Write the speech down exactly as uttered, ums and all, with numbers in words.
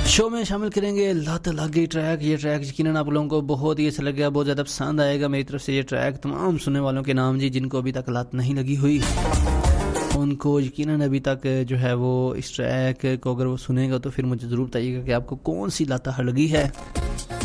Show में शामिल करेंगे लत लग गई ट्रैक। ये ट्रैक यकीनन आप लोगों को बहुत ही अच्छा लगेगा, बहुत ज़्यादा पसंद आएगा। मेरी तरफ से ये ट्रैक तमाम सुनने वालों के नाम जी, जिनको अभी तक लत नहीं लगी हुई उनको यकीनन अभी तक जो है वो इस ट्रैक को अगर वो सुनेगा तो फिर मुझे ज़रूर बताइएगा कि आपको कौन सी लत लगी है।